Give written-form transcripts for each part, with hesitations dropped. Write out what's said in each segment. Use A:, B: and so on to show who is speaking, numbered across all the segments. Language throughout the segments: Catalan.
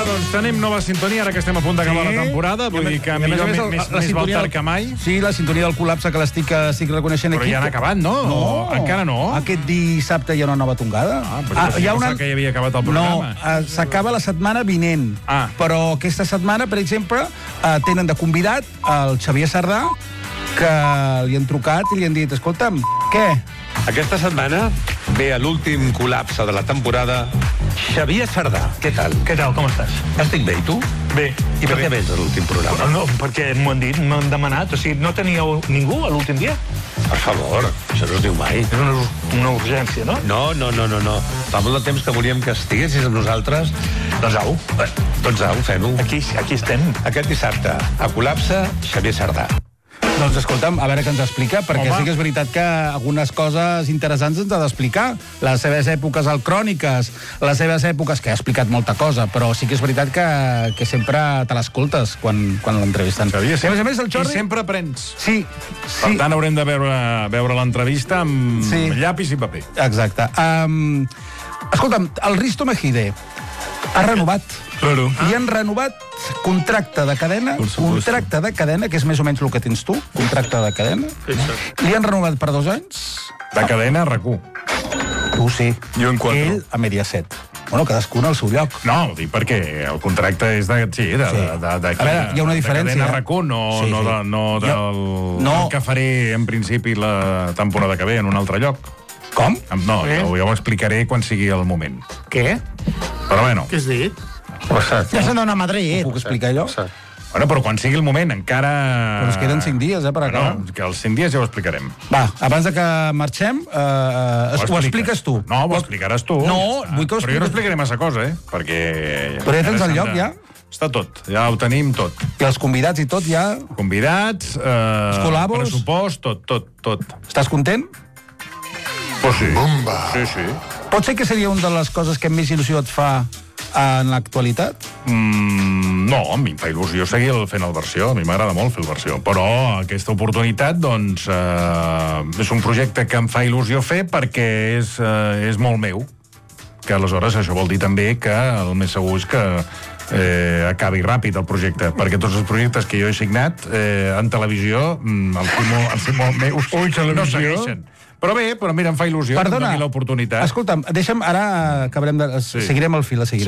A: doncs tenim nova sintonia, ara que estem a punt d'acabar la temporada. Vull dir que millor, més val tard que mai.
B: Sí, la sintonia del col·lapse que l'estic reconeixent aquí.
A: Però ja han acabat, no?
B: No.
A: Encara no?
B: Aquest dissabte hi ha una nova tongada.
A: Però hi ha una... que ja havia acabat el programa.
B: No, s'acaba la setmana vinent. Però aquesta setmana, per exemple, tenen de convidat el Xavier Sardà, que li han trucat i li han dit, escolta'm, què?
C: Aquesta setmana ve a l'últim col·lapse de la temporada Xavier Sardà. Què tal?
D: Què tal, com estàs?
C: Estic bé, i tu?
D: Bé.
C: I per què vens a l'últim programa?
D: No, perquè m'ho han dit, m'han demanat. O sigui, no teníeu ningú a l'últim dia?
C: Per favor, això no es diu mai.
D: És una urgència, no?
C: No. Fa molt de temps que volíem que estiguessis amb nosaltres.
D: Doncs au.
C: Doncs au, fem-ho.
D: Aquí estem.
C: Aquest dissabte, a Col·lapse, Xavier Sardà.
B: Doncs escolta'm, a veure què ens explica, perquè sí que és veritat que algunes coses interessants ens ha d'explicar. Les seves èpoques al Cròniques, les seves èpoques, que ha explicat molta cosa, però sí que és veritat que sempre te l'escoltes quan l'entrevisten.
A: I
B: a més, el Jordi...
A: I sempre aprens.
B: Sí.
A: Per tant, haurem de veure l'entrevista amb llapis i paper.
B: Exacte. Escolta'm, el Risto Mejide ha renovat.
A: Claro.
B: I han renovat contracte de cadena, que és més o menys el que tens tu, contracte de cadena. Li han renovat per 2 anys.
A: De cadena a RAC1.
B: Tu sí.
A: Jo en 4.
B: Ell a Mediaset. Bueno, cadascun al seu lloc.
A: No, ho dic perquè el contracte és de... Sí, de
B: a veure, hi ha una diferència.
A: De cadena RAC1, no del que faré en principi la temporada que ve en un altre lloc.
B: Com?
A: No, ja ho explicaré quan sigui el moment.
D: Què?
A: Però bueno.
D: Què has dit?
B: Ja se'n dona a Madrid. Ho puc explicar allò?
A: Bueno, però quan sigui el moment, encara...
B: Però ens queden 5 dies, per acabar.
A: No, que els 5 dies ja ho explicarem.
B: Va, abans de que marxem, ho expliques tu.
A: No, ho explicaràs tu.
B: No, vull que ho expliques.
A: Però jo no explicaré massa cosa, perquè...
B: Però ja tens el lloc, ja?
A: Està tot, ja ho tenim tot.
B: I els convidats i tot, ja?
A: Convidats, pressupost, tot.
B: Estàs content?
A: Pues sí.
C: Bomba!
A: Sí.
B: Pot ser que seria una de les coses que més il·lusió et fa en l'actualitat?
A: No, a mi em fa il·lusió seguir fent el versió, a mi m'agrada molt fer el versió, però aquesta oportunitat, doncs, és un projecte que em fa il·lusió fer perquè és molt meu, que aleshores això vol dir també que el més segur és que acabi ràpid el projecte, perquè tots els projectes que jo he signat en televisió, al ser molt meus, no segueixen. Però bé, mira, em fa il·lusió.
B: Perdona,
A: l'oportunitat.
B: Escolta'm, deixa'm, ara acabarem seguirem el fil a seguir,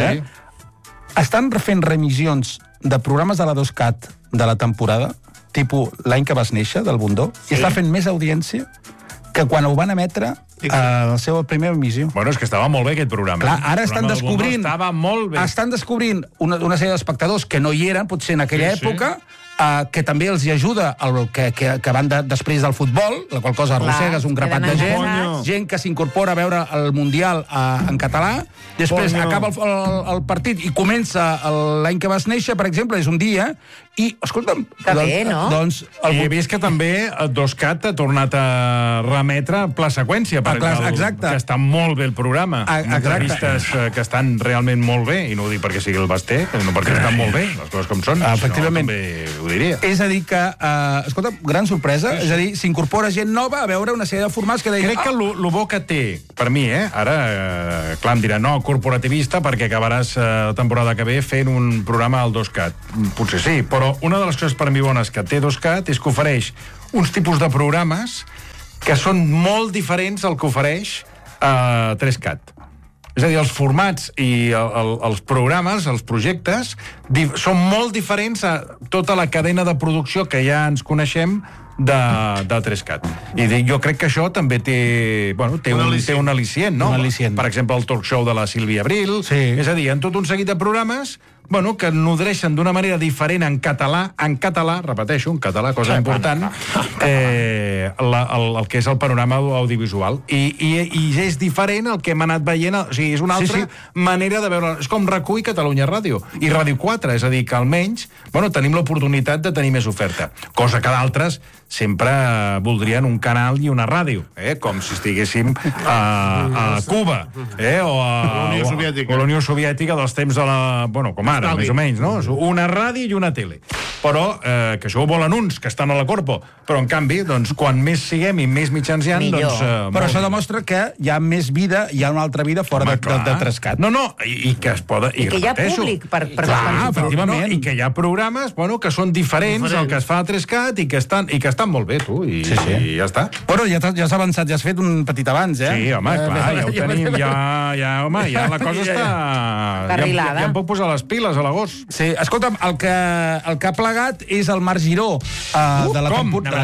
B: Estan fent remissions de programes de la 2CAT de la temporada, tipus l'any que vas néixer, del Bundó, i està fent més audiència que quan ho van emetre a la seva primera emissió.
A: Bueno, és que estava molt bé aquest programa.
B: Clar, ara estan descobrint...
A: Estava molt bé.
B: Estan descobrint una sèrie d'espectadors que no hi eren, potser en aquella època, que també els hi ajuda el que van després del futbol, la qual cosa arrossegues un grapat de gent que s'incorpora a veure el Mundial en català, després acaba el partit i comença l'any que vas néixer, per exemple, és un dia, i, escolta'm...
E: També, no?
A: I he vist que també 2CAT ha tornat a remetre Pla Seqüència, que està molt bé el programa. Entrevistes que estan realment molt bé, i no ho dic perquè sigui el Basté, no perquè estan molt bé, les coses com són.
B: Efectivament.
A: Ho diria.
B: És a dir que, escolta, gran sorpresa, és a dir, s'incorpora gent nova a veure una sèrie de formats que deia...
A: Crec que el bo que té, per mi, ara, clar, em dirà, no, corporativista, perquè acabaràs la temporada que ve fent un programa al 2CAT. Potser sí, però una de les coses per mi bones que té 2CAT és que ofereix uns tipus de programes que són molt diferents al que ofereix 3CAT. És a dir, els formats i els programes, els projectes, són molt diferents a tota la cadena de producció que ja ens coneixem de 3CAT. I jo crec que això també té un al·licient, no? Per exemple, el talk show de la Sílvia Abril. És a dir, en tot un seguit de programes que nodreixen d'una manera diferent en català, repeteixo, en català, cosa important, el que és el panorama audiovisual. I és diferent el que hem anat veient, o sigui, és una altra manera de veure... És com RAC1 i Catalunya Ràdio, i Ràdio 4, és a dir, que almenys tenim l'oportunitat de tenir més oferta, cosa que d'altres sempre voldrien un canal i una ràdio, com si estiguéssim a Cuba, o a la Unió Soviètica dels temps de la... Bueno, com ara, més o menys, no? Una ràdio i una tele. Però, que això ho volen uns, que estan a la corpo, però, en canvi, doncs, quan més siguem i més mitjans hi ha, doncs...
B: Però això demostra que hi ha més vida, hi ha una altra vida fora de Trescat.
A: No, i que es poden...
E: I que hi ha públic per
A: efectivament. I que hi ha programes, bueno, que són diferents al que es fa a Trescat i que estan molt bé, tu, i ja està.
B: Però ja has avançat, ja has fet un petit abans,
A: Sí, home, clar, ja ho tenim, ja la cosa està...
E: arreglada.
A: Ja em puc posar les piles a l'agost.
B: Sí, escolta'm, el que ha plegat és el Marc Giró de la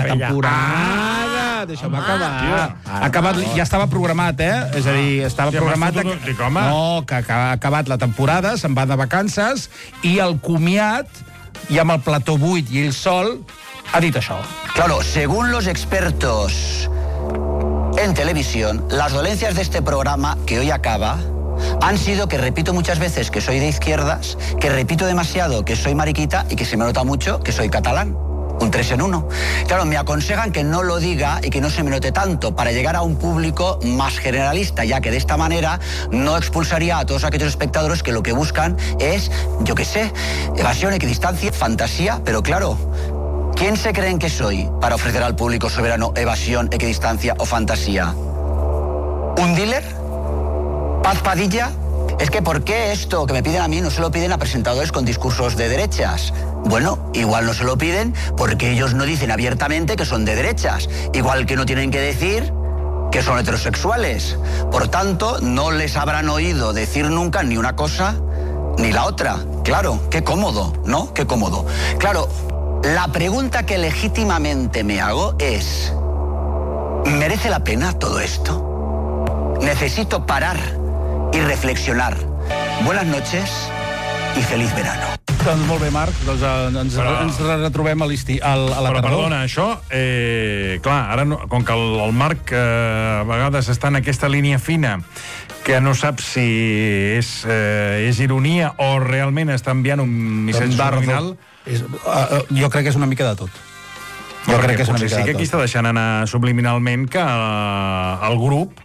B: temporada. Deixa'm acabar. Ja estava programat, És a dir, estava programat... No, que ha acabat la temporada, se'n va de vacances, i el comiat, i amb el plató buit i ell sol, ha dit això.
F: Claro, según los expertos en televisión, las dolencias de este programa, que hoy acaba, han sido que repito muchas veces que soy de izquierdas, que repito demasiado que soy mariquita y que se me nota mucho que soy catalán. Un 3 en 1. Claro, me aconsejan que no lo diga y que no se me note tanto para llegar a un público más generalista, ya que de esta manera no expulsaría a todos aquellos espectadores que lo que buscan es, yo qué sé, evasión, equidistancia, fantasía, pero claro, ¿quién se creen que soy para ofrecer al público soberano evasión, equidistancia o fantasía? ¿Un dealer? ¿Paz Padilla? Es que ¿por qué esto que me piden a mí no se lo piden a presentadores con discursos de derechas? Bueno, igual no se lo piden porque ellos no dicen abiertamente que son de derechas, igual que no tienen que decir que son heterosexuales. Por tanto, no les habrán oído decir nunca ni una cosa ni la otra. Claro, qué cómodo, ¿no? Qué cómodo. Claro, la pregunta que legítimamente me hago es, ¿merece la pena todo esto? Necesito parar i reflexionar. Buenas noches i feliç verano.
B: Doncs molt bé, Marc, ens retrobem a la tardor.
A: Però perdona, això, clar, ara, com que el Marc a vegades està en aquesta línia fina, que no sap si és ironia o realment està enviant un missatge subliminal...
B: Jo crec que és una mica de tot.
A: Jo crec que és una mica de tot. Sí que aquí està deixant anar subliminalment que el grup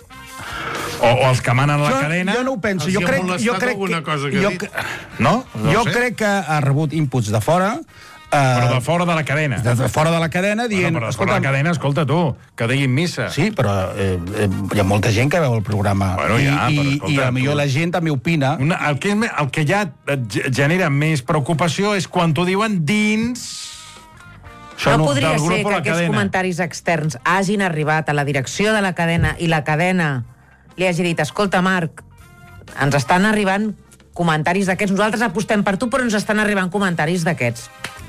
A: o els que manen la cadena...
B: Jo no ho penso. Jo crec
G: alguna cosa que ha dit.
A: No?
B: Jo crec que ha rebut inputs de fora...
A: Però de fora de la cadena.
B: De fora de la cadena, dient...
A: Però de fora de la cadena, escolta tu, que diguin missa.
B: Sí, però hi ha molta gent que veu el programa.
A: Però escolta...
B: I potser la gent també opina.
A: El que ja genera més preocupació és quan t'ho diuen dins...
E: No podria ser que aquests comentaris externs hagin arribat a la direcció de la cadena i la cadena li hagi dit, escolta, Marc, ens estan arribant comentaris d'aquests, nosaltres apostem per tu, però ens estan arribant comentaris d'aquests.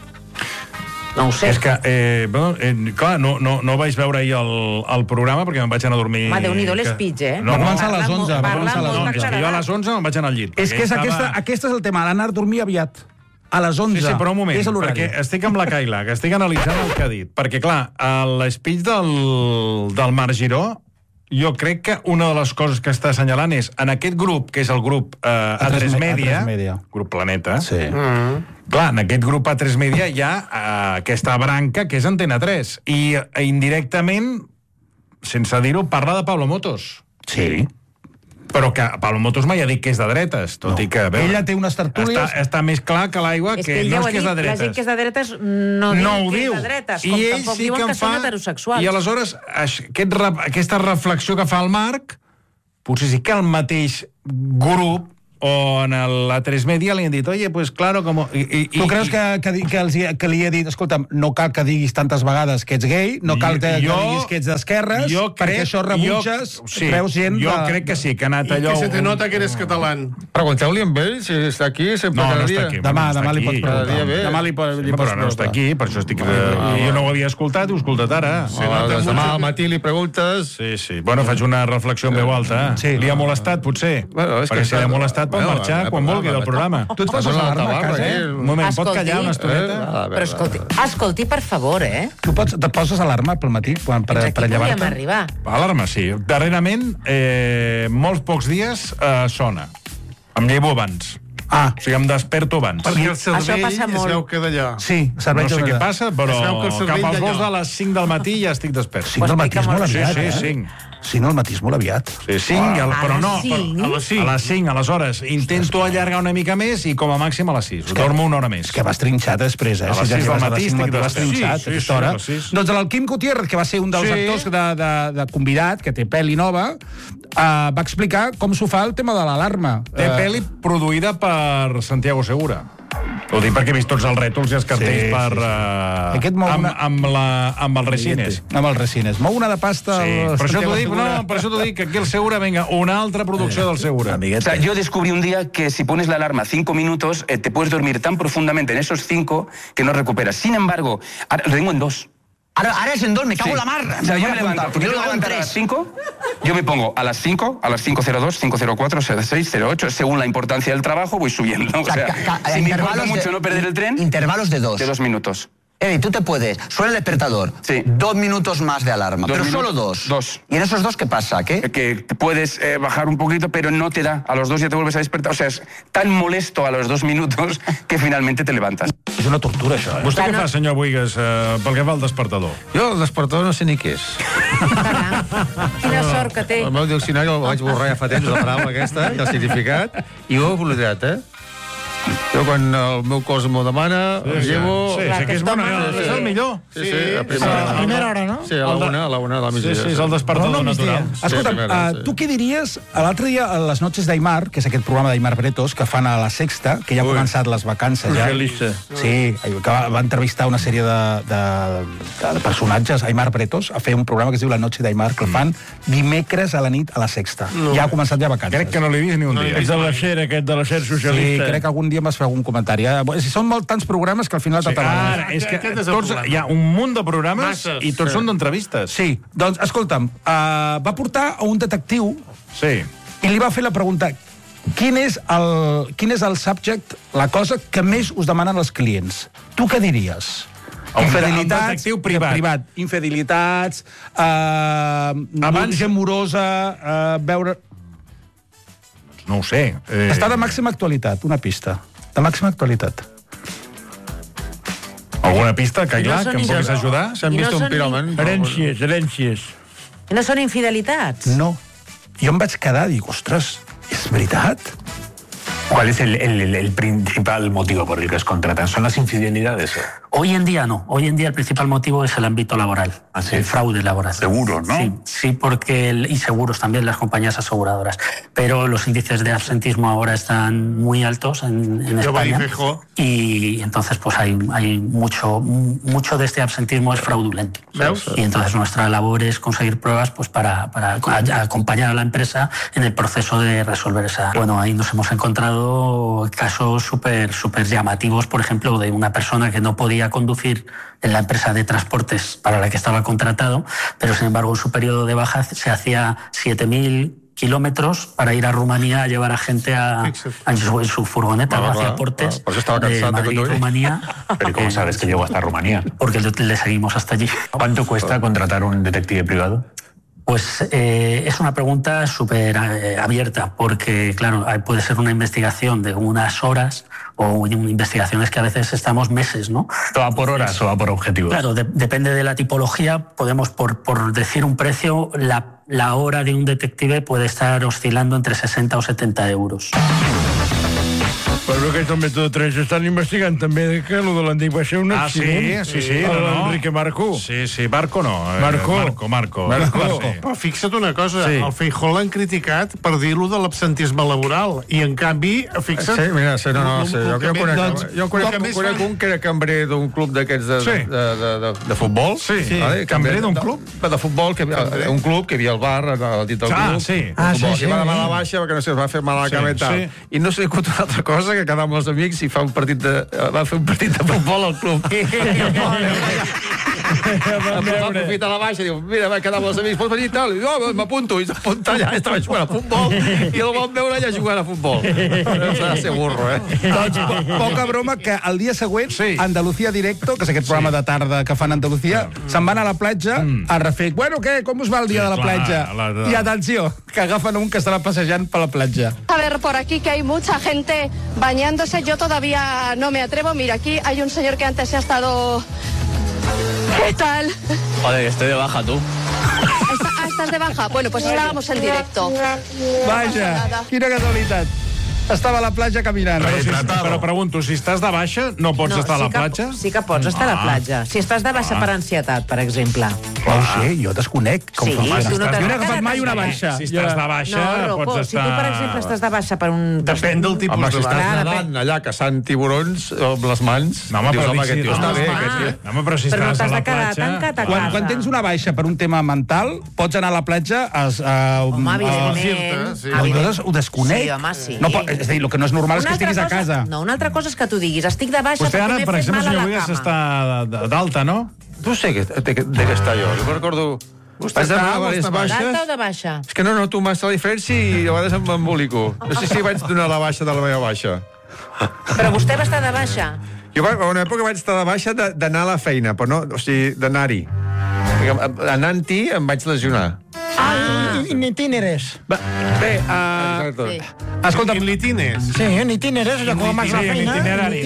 E: No ho sé.
A: És que, clar, no vaig veure ahir el programa perquè me'n vaig anar a dormir...
E: Home, Déu-n'hi-do l'espitx,
B: Va començar a les 11.
A: És que jo a les 11 me'n vaig anar al llit.
B: És que aquest és el tema, l'anar a dormir aviat. A les 11.
A: Sí, però un moment, perquè estic amb la Caila, que estic analitzant el que ha dit. Perquè, clar, l'espitx del Marc Giró, jo crec que una de les coses que està assenyalant és, en aquest grup, que és el grup A3 Media, grup Planeta, clar, en aquest grup A3 Media hi ha aquesta branca que és Antena 3, i indirectament, sense dir-ho, parla de Pablo Motos.
B: Sí.
A: Però que Pablo Motos mai ha dit que és de dretes, tot i que...
B: Ella té unes tertúlies...
A: Està més clar que l'aigua que no és que és de dretes.
E: La gent que és de dretes no diu que és de dretes, com tampoc diuen que són heterosexuals.
A: I aleshores, aquesta reflexió que fa el Marc, potser sí que el mateix grup o en l'A3 Media li han dit, oye, pues claro, como...
B: Tu creus que li he dit, escolta'm, no cal que diguis tantes vegades que ets gay, no cal que diguis que ets d'esquerres, perquè això rebutges, creus gent...
A: Jo crec que sí, que ha anat allò...
G: I que se te nota que eres català.
C: Pregunteu-li amb ell, si està aquí, sempre cada dia.
B: Demà li pots preguntar. Demà li pots preguntar.
A: Però no està aquí, per això estic... Jo no ho havia escoltat, ho he escoltat ara.
C: Demà al matí li preguntes...
A: Sí. Bueno, faig una reflexió en veu alta. Li ha molestat, potser? Perquè si li ha molestat pot marxar quan vulgui del programa.
B: Tu et poses l'alarma a casa,
A: Un moment, pot callar una estoneta?
E: Però escolti, per favor,
B: Tu et poses alarma pel matí per
E: llevar-te? Aquí podíem arribar.
A: Alarma, sí. Darrerament, molts pocs dies sona. Em llevo abans. O sigui, em desperto abans.
G: Perquè el cervell es veu que d'allò.
B: Sí,
A: no sé què passa, però cap als vols de les 5 del matí ja estic despert.
B: 5 del matí és molt aviat,
A: Sí, 5.
B: 5 del matí és molt aviat.
A: Sí, 5, però no, a les 5, aleshores. Intento allargar una mica més i com a màxim a les 6. Dormo una hora més.
B: És que vas trinxat després,
A: A les 6 del matí estic
B: vas trinxat a aquesta hora. Doncs el Quim Gutiérrez, que va ser un dels actors de convidat, que té pel·li nova, va explicar com s'ho fa el tema de l'alarma.
A: Té pel·li produïda per Santiago Segura. Ho dic perquè he vist tots els rètols i els cartells amb els resines.
B: Amb els resines. Mou una de pasta...
A: Per això t'ho dic, que aquí el Segura, venga, una altra producció del Segura.
H: O sea, yo descubrí un día que si pones la alarma 5 minutos, te puedes dormir tan profundamente en esos 5 que no recuperas. Sin embargo, ahora lo tengo en 2.
F: Ahora es en 2, me cago en la mar.
H: O sea, yo me levanto, porque yo me levanto a las 5, yo me pongo a las 5, a las 5:02, 5:04, 06, 08, según la importancia del trabajo voy subiendo. O sea, si me importa mucho no perder el tren...
F: Intervalos de 2.
H: De 2 minutos.
F: Eddie, tú te puedes, suena el despertador, 2 minutos más de alarma, pero solo 2.
H: 2.
F: ¿Y en esos 2 qué pasa?
H: Que puedes bajar un poquito, pero no te da. A los 2 ya te vuelves a despertar. O sea, es tan molesto a los 2 minutos que finalmente te levantas.
B: És una tortura, això,
A: Vostè què fa, senyor Buigas, pel que fa al despertador?
C: Jo, el despertador no sé ni què és.
E: Quina sort que té.
C: El meu diccionari el vaig borrar ja fa temps, la paraula aquesta, i el significat, i ho he oblidat, Jo, quan el meu cos m'ho demana, el llevo...
A: Sí, que és bona, és el millor.
C: Sí, a primera hora, no? Sí, a la una, a la migdia.
A: Sí, és el despertador natural.
B: Escolta, tu què diries, l'altre dia, a les Noches d'Aimar, que és aquest programa d'Aimar Bretos, que fan a la Sexta, que ja han començat les vacances, ja. Sí, que va entrevistar una sèrie de personatges, Aimar Bretos, a fer un programa que es diu La Noche d'Aimar, que el fan dimecres a la nit a la Sexta. Ja ha començat ja vacances.
A: Crec que no l'he vist ni un dia.
G: És de la SER, aquest de la SER socialista.
B: Sí, crec que algun dia em vas fer algun comentari. Són tants programes que al final t'atabalen.
A: És que hi ha un munt de programes i tots són d'entrevistes.
B: Sí, doncs, escolta'm, va portar a un detectiu i li va fer la pregunta: quin és el subject, la cosa que més us demanen els clients? Tu què diries? Infidelitats, privat. Infidelitats, gent morosa, veure...
A: No ho sé.
B: Està de màxima actualitat, una pista. De màxima actualitat.
A: Alguna pista, Cailà, que em puguis ajudar?
C: S'han vist un piròman.
G: Herències.
E: I no són infidelitats?
B: No. Jo em vaig quedar i dic, ostres, és veritat?
I: ¿Cuál es el principal motivo por el que os contratan? ¿Son las infidelidades?
J: Hoy en día no. Hoy en día el principal motivo es el ámbito laboral, el fraude laboral.
I: Seguros, ¿no?
J: Sí, porque y seguros también las compañías aseguradoras. Pero los índices de absentismo ahora están muy altos en España. Y entonces pues hay mucho de este absentismo es fraudulento. Y entonces nuestra labor es conseguir pruebas pues para acompañar a la empresa en el proceso de resolver esa. Bueno, ahí nos hemos encontrado casos súper llamativos, por ejemplo, de una persona que no podía conducir en la empresa de transportes para la que estaba contratado, pero sin embargo en su periodo de baja se hacía 7.000 kilómetros para ir a Rumanía a llevar a gente en su furgoneta, hacia aportes de Madrid, Rumanía.
I: ¿Pero cómo sabes que llegó hasta Rumanía?
J: Porque le seguimos hasta allí.
I: ¿Cuánto cuesta contratar un detective privado?
J: Pues es una pregunta súper abierta, porque claro, puede ser una investigación de unas horas o investigaciones que a veces estamos meses, ¿no?
I: ¿Va por horas o va por objetivos?
J: Claro, depende de la tipología. Podemos, por decir un precio, la hora de un detective puede estar oscilando entre 60 o 70 euros.
G: Però aquest el mètode 3 estan investigant també que el de l'antic va ser un accident.
A: Sí.
G: L'Enrique Marco.
A: Sí, Barco no. Marco.
G: Però fixa't una cosa, el Feijóo l'han criticat per dir-lo de l'absentisme laboral, i en canvi, fixa't...
C: Sí, mira, jo conec un que era cambrer d'un club d'aquests de futbol.
A: Sí, cambrer d'un club?
C: De futbol, un club que hi havia al bar, al dit del club.
A: Sí.
C: I va demanar la baixa perquè no sé, es va fer mal a la cama i tal. I no sé una altra cosa, que quedar amb els amics i va fer un partit de futbol al club. Va aprofitar la baixa, diu, mira, va quedar amb els amics, pots venir i tal? I m'apunto, i s'apunta allà, estava jugant a futbol, i el van veure allà jugant a futbol. S'ha de ser burro,
B: Doncs poca broma que el dia següent, Andalucía Directo, que és aquest programa de tarda que fan a Andalucía, se'n van a la platja a refer, bueno, què, com us va el dia de la platja? I atenció, que agafen un que estarà passejant per la platja.
K: A ver, por aquí que hay mucha gente bañándose, yo todavía no me atrevo. Mira, aquí hay un señor que antes se ha estado... ¿Qué tal?
L: Joder, estoy de baja, tú.
K: ¿Estás de baja? Bueno, pues estábamos en directo.
B: Vaja, quina casualitat. Estava a la platja caminant.
A: Però pregunto, si estàs de baixa, no pots estar a la platja?
E: Sí que pots estar a la platja. Si estàs de baixa per ansietat, per exemple.
B: No ho sé, jo desconec.
E: Sí,
B: jo no
E: he
B: agafat mai una baixa.
A: Si estàs de baixa, pots estar...
E: Si tu, per exemple, estàs de baixa per un...
G: Depèn del tipus de baixa.
C: Si estàs nedant allà caçant tiburons amb les mans, dius, home, aquest tio està bé.
A: Home, però si estàs a la platja...
B: Quan tens una baixa per un tema mental, pots anar a la platja a...
E: Home, evidentment.
B: Ho desconec.
E: Sí, home, sí.
B: És a dir, el que no és normal és que estiguis a casa.
E: No, una altra cosa és que tu diguis, estic de baixa
A: perquè
E: m'he fet mal a la cama.
A: Vostè ara, per exemple, senyor Buigas, està d'alta, no?
C: No sé de què està jo. Jo recordo...
G: Vostè està
E: d'alta o de baixa?
C: És que no noto massa la diferència i a vegades m'embolico. No sé si vaig donar la baixa de la meva baixa.
E: Però vostè va estar de baixa?
C: Jo a una època vaig estar de baixa d'anar a la feina, però no, o sigui, d'anar-hi. Anant-hi em vaig lesionar.
M: En itineraris.
B: Bé, escolta,
G: en litines.
M: Sí, en itineraris, allò com vas a la feina.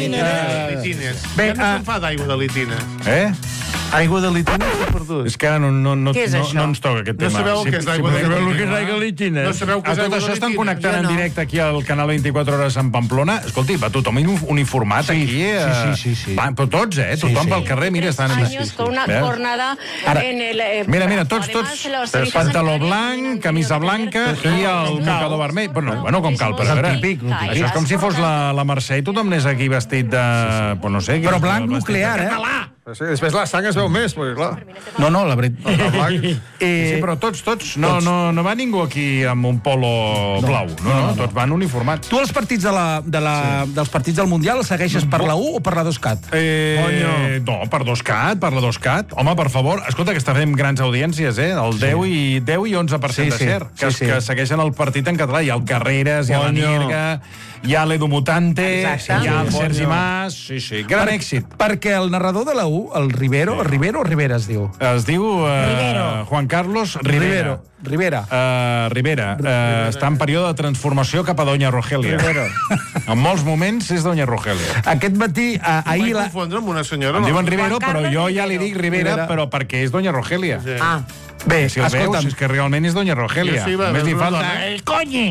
G: Litines. Bé, ja no se'n fa d'aigua de litines. Aigua de litines s'ha perdut.
A: És que ara no ens toca aquest tema.
G: No sabeu què és l'aigua de litines.
A: No sabeu què és l'aigua de litines. Tot això estan connectant en directe aquí al canal 24 Hores en Pamplona. Escolti, va tothom uniformat aquí.
B: Sí.
A: Però tots, tothom pel carrer, mira, estan...
K: Con una jornada en el...
A: Mira, tots, pantaló blanc, camisa blanca i el mocador vermell. Bueno, com cal, però a veure, això és com si fos la Mercè i tothom anés aquí vestit de...
B: Però blanc nuclear,
C: Sí, després la sang es veu més, perquè clar...
B: No, la veritat...
A: Sí, però tots. No va ningú aquí amb un polo blau, no, tots van uniformats.
B: Tu els partits dels partits del Mundial els segueixes per la U o per la 2CAT?
A: No, per 2CAT, per la 2CAT. Home, per favor, escolta, que està fent grans audiències, el 10 i 11% de cert, que segueixen el partit en català. Hi ha el Carreras, hi ha la Nierga, hi ha l'Edu Mutante, hi ha el Sergi Mas... Sí, gran èxit.
B: Perquè el narrador de la U, el Rivero o Rivera es diu?
A: Es diu Juan Carlos Rivera. Rivera. Està en període de transformació cap a Doña Rogelia. En molts moments és Doña Rogelia.
B: Aquest matí, ahir...
G: Vaig confondre amb una senyora.
A: Em diuen Rivero, però jo ja li dic Rivera, però perquè és Doña Rogelia.
B: Bé,
A: si el veus, és que realment és Doña Rogelia.
G: Només
A: li falta...
M: El conyi!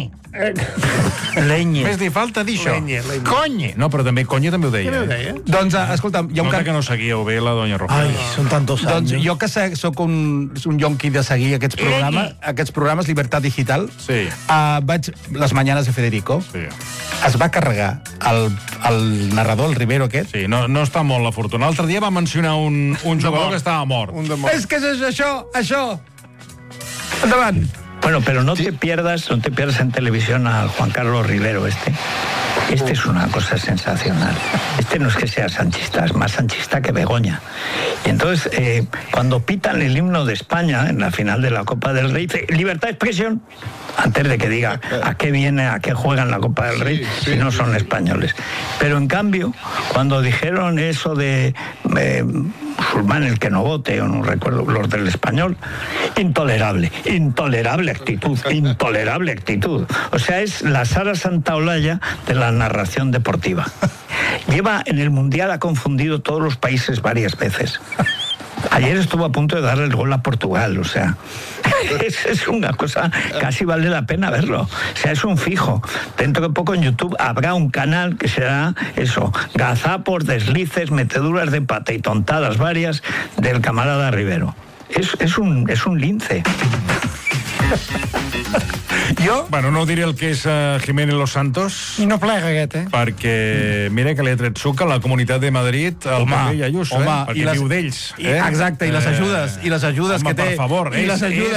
A: Només li falta dir això. Conyi! No, però també Conyi també ho deia.
B: Doncs, escolta'm...
A: Nota que no seguíeu bé la Doña Rogelia.
M: Ai, són tantos anys.
B: Doncs jo que soc un yonqui de seguir aquests programes, Libertad Digital, vaig les mañanes de Federico, es va carregar el narrador, el Rivero aquest.
A: Sí, no està molt la fortuna. L'altre dia va mencionar un jugador que estava mort.
B: És que és això! Endavant.
N: Bueno, pero no te pierdas en televisión al Juan Carlos Rivero este. Este es una cosa sensacional. Este no es que sea sanchista, es más sanchista que Begoña. Y entonces, cuando pitan el himno de España en la final de la Copa del Rey, dice, libertad de expresión, antes de que diga a qué juegan la Copa del Rey, si no son españoles. Pero en cambio, cuando dijeron eso de musulmán el que no vote, o no recuerdo, los del Español, intolerable actitud. O sea, es la Sara Santaolalla de la narración deportiva. En el Mundial ha confundido todos los países varias veces. Ayer estuvo a punto de darle el gol a Portugal, o sea, es una cosa, casi vale la pena verlo. O sea, es un fijo. Dentro de poco en YouTube habrá un canal que será eso, gazapos, deslices, meteduras de pata y tontadas varias del camarada Rivero. Es un lince.
A: Jo? Bueno, no diré el que és Jiménez Los Santos.
M: I no plega aquest,
A: Perquè, mira que li ha tret suc a la Comunitat de Madrid, al Paper i Ayuso, perquè viu d'ells.
B: Exacte, i les ajudes que té.
A: Home, per favor,